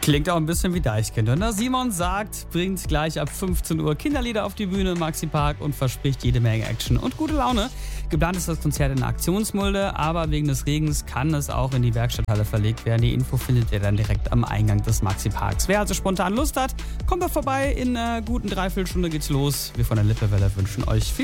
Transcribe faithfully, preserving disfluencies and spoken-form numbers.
Klingt auch ein bisschen wie Deichkind. Und Simon sagt, bringt gleich ab fünfzehn Uhr Kinderlieder auf die Bühne im Maxi-Park und verspricht jede Menge Action und gute Laune. Geplant ist das Konzert in der Aktionsmulde, aber wegen des Regens kann es auch in die Werkstatthalle verlegt werden. Die Info findet ihr dann direkt am Eingang des Maxi-Parks. Wer also spontan Lust hat, kommt doch vorbei. In einer guten Dreiviertelstunde geht's los. Wir von der Lippewelle wünschen euch viel